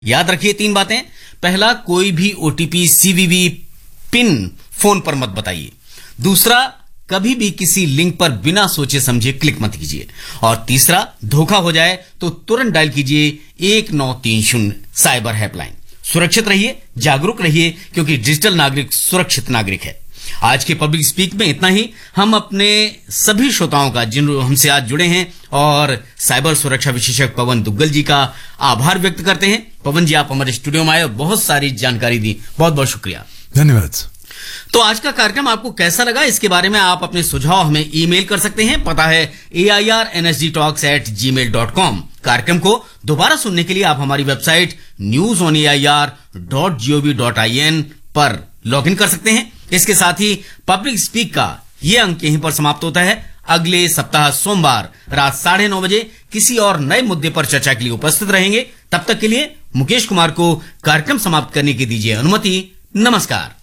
याद रखिए 3 बातें। पहला, कोई भी ओटीपी, सीवीवी, पिन फोन पर मत बताइए। दूसरा, कभी भी किसी लिंक पर बिना सोचे समझे क्लिक मत कीजिए। और तीसरा, धोखा हो जाए तो तुरंत डायल कीजिए 1930 साइबर हेल्पलाइन। सुरक्षित रहिए, जागरूक रहिए, क्योंकि डिजिटल नागरिक सुरक्षित नागरिक है। आज के पब्लिक स्पीक में इतना ही। हम अपने सभी श्रोताओं का, जिन हमसे आज जुड़े हैं, और साइबर सुरक्षा विशेषज्ञ पवन दुग्गल जी का आभार व्यक्त करते हैं। पवन जी, आप हमारे स्टूडियो में आए और बहुत सारी जानकारी दी, बहुत बहुत शुक्रिया। धन्यवाद। तो आज का कार्यक्रम आपको कैसा लगा, इसके बारे में आप अपने सुझाव हमें ईमेल कर सकते हैं। पता है airnsgtalks@gmail.com। कार्यक्रम को दोबारा सुनने के लिए आप हमारी वेबसाइट newsonair.gov.in पर लॉगिन कर सकते हैं। इसके साथ ही पब्लिक स्पीक का ये अंक यहीं पर समाप्त होता है। अगले सप्ताह सोमवार रात 9:30 बजे किसी और नए मुद्दे पर चर्चा के लिए उपस्थित रहेंगे। तब तक के लिए मुकेश कुमार को कार्यक्रम समाप्त करने की दीजिए अनुमति। नमस्कार।